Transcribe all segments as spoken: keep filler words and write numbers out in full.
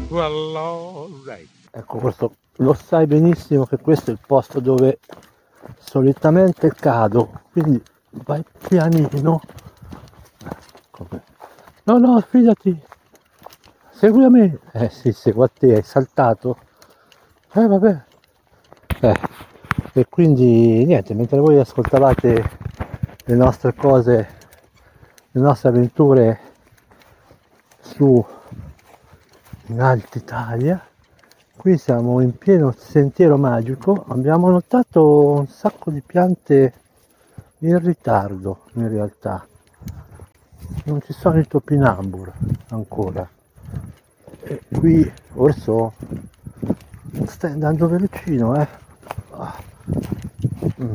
Well, all right. Ecco, questo, lo sai benissimo che questo è il posto dove solitamente cado, quindi vai pianino. Come? No, no, fidati, segui a me. Eh sì, seguo a te, hai saltato. Eh vabbè. Eh, e quindi niente, mentre voi ascoltavate le nostre cose, le nostre avventure su in Alta Italia, qui siamo in pieno sentiero magico, abbiamo notato un sacco di piante in ritardo in realtà, non ci sono i topinambur ancora, e qui Orso stai andando velocino, eh. Ah. Mm.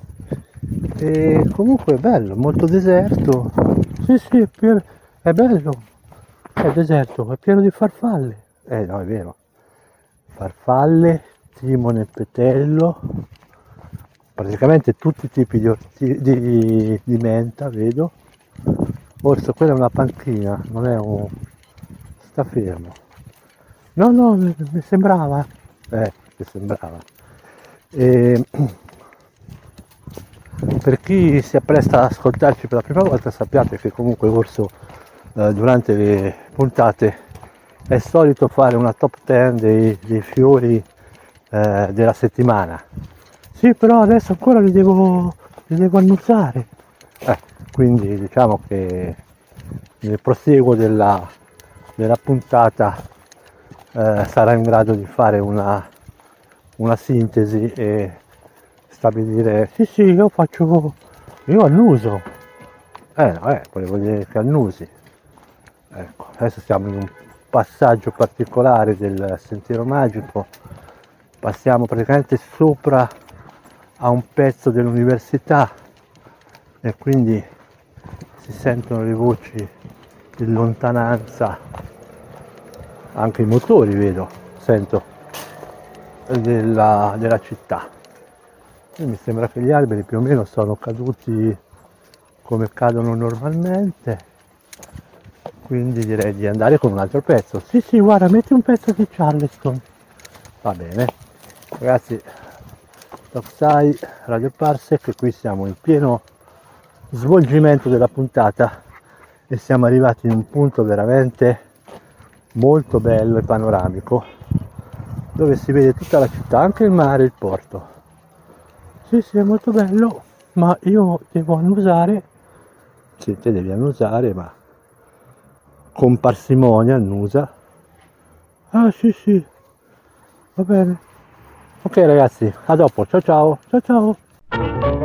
E comunque è bello, molto deserto, sì sì, è, pieno, è bello, è deserto, è pieno di farfalle, eh no è vero, farfalle, timone e petello, praticamente tutti i tipi di, orti- di, di menta, vedo. Orso, quella è una panchina, non è un... sta fermo. No, no, mi, mi sembrava, eh, mi sembrava. E, per chi si appresta ad ascoltarci per la prima volta, sappiate che comunque Orso eh, durante le puntate è solito fare una top dieci dei, dei fiori eh, della settimana. Sì, però adesso ancora li devo, li devo annusare. Eh, quindi diciamo che nel proseguo della, della puntata eh, sarà in grado di fare una, una sintesi e stabilire, sì sì, io faccio, io annuso. Eh no, eh, volevo dire che annusi. Ecco, adesso siamo in un passaggio particolare del sentiero magico, passiamo praticamente sopra a un pezzo dell'università e quindi si sentono le voci in lontananza, anche i motori vedo, sento, della, della città. E mi sembra che gli alberi più o meno sono caduti come cadono normalmente, quindi direi di andare con un altro pezzo. Sì sì, guarda, metti un pezzo di Charleston, va bene ragazzi. Topsai, Radio Parsec, qui siamo in pieno svolgimento della puntata e siamo arrivati in un punto veramente molto bello e panoramico dove si vede tutta la città, anche il mare e il porto. Sì sì, è molto bello, ma io devo annusare. Sì, te devi annusare, ma con parsimonia annusa. Ah sì sì, va bene. Ok ragazzi, a dopo, ciao ciao, ciao ciao.